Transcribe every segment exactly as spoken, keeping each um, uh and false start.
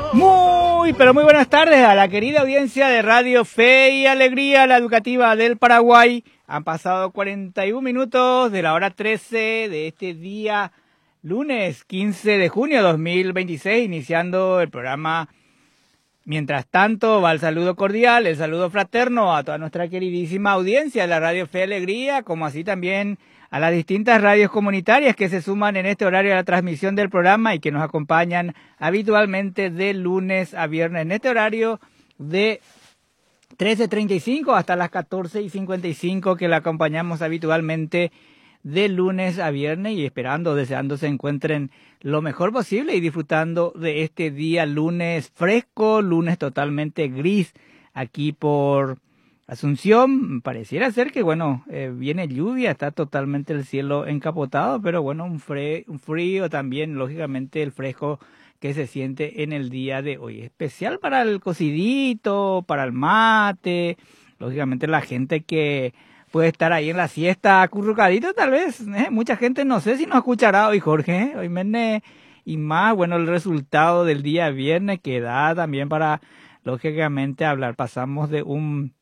Muy, pero muy buenas tardes a la querida audiencia de Radio Fe y Alegría, la educativa del Paraguay. Han pasado cuarenta y un minutos de la hora trece de este día, lunes quince de junio de dos mil veintiséis, iniciando el programa. Mientras tanto, va el saludo cordial, el saludo fraterno a toda nuestra queridísima audiencia de la Radio Fe y Alegría, como así también a las distintas radios comunitarias que se suman en este horario a la transmisión del programa y que nos acompañan habitualmente de lunes a viernes en este horario de trece treinta y cinco hasta las catorce cincuenta y cinco, que la acompañamos habitualmente de lunes a viernes, y esperando, deseando se encuentren lo mejor posible y disfrutando de este día lunes fresco, lunes totalmente gris aquí por Asunción. Pareciera ser que, bueno, eh, viene lluvia, está totalmente el cielo encapotado, pero bueno, un, fre un frío también, lógicamente el fresco que se siente en el día de hoy. Especial para el cocidito, para el mate, lógicamente la gente que puede estar ahí en la siesta acurrucadito tal vez. ¿eh? Mucha gente no sé si nos escuchará hoy, Jorge, ¿eh? hoy viernes, y más, bueno, el resultado del día viernes que da también para, lógicamente, hablar. Pasamos de un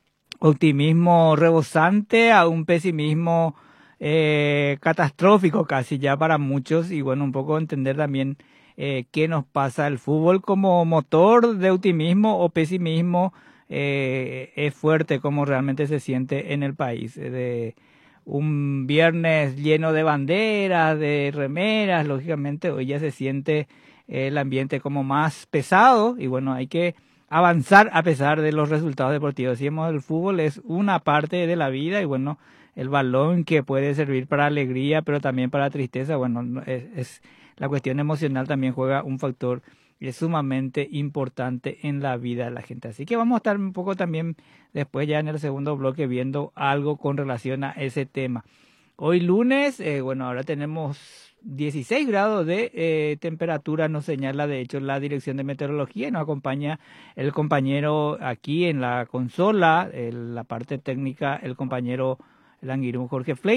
optimismo rebosante a un pesimismo eh, catastrófico casi ya para muchos, y bueno, un poco entender también eh, qué nos pasa el fútbol como motor de optimismo o pesimismo. Eh, es fuerte como realmente se siente en el país, eh, de un viernes lleno de banderas, de remeras. Lógicamente hoy ya se siente eh, el ambiente como más pesado, y bueno, hay que avanzar a pesar de los resultados deportivos. Decíamos, el fútbol es una parte de la vida, y bueno, el balón que puede servir para alegría, pero también para tristeza, bueno, es, es la cuestión emocional también juega un factor es sumamente importante en la vida de la gente. Así que vamos a estar un poco también después, ya en el segundo bloque, viendo algo con relación a ese tema. Hoy lunes, eh, bueno, ahora tenemos dieciséis grados de eh, temperatura, nos señala de hecho la Dirección de Meteorología, y nos acompaña el compañero aquí en la consola, en la parte técnica, el compañero Languirum Jorge Flay.